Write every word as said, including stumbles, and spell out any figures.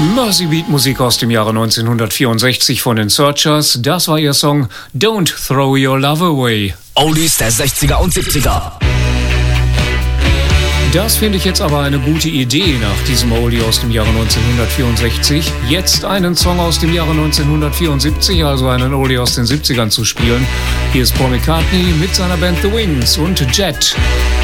Mersey Beat Musik aus dem Jahre neunzehnhundertvierundsechzig von den Searchers. Das war ihr Song Don't Throw Your Love Away. Oldies der sechziger und siebziger. Das finde ich jetzt aber eine gute Idee nach diesem Oldie aus dem Jahre neunzehnhundertvierundsechzig. Jetzt einen Song aus dem Jahre neunzehnhundertvierundsiebzig, also einen Oldie aus den siebzigern zu spielen. Hier ist Paul McCartney mit seiner Band The Wings und Jet.